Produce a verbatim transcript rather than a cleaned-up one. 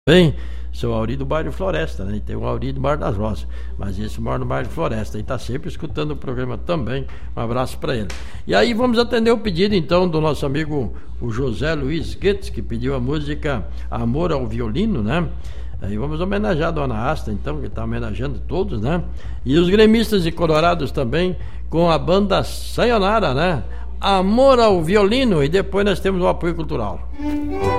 Bem, sou Auri do bairro Floresta, né? E tem o Auri do bairro das Rosas, mas esse mora no bairro Floresta e está sempre escutando o programa também. Um abraço para ele. E aí vamos atender o pedido então do nosso amigo o José Luiz Goetz, que pediu a música Amor ao Violino, né? Aí vamos homenagear a Dona Asta, então, que está homenageando todos, né? E os gremistas e colorados também, com a banda Sayonara, né? Amor ao Violino, e depois nós temos o apoio cultural.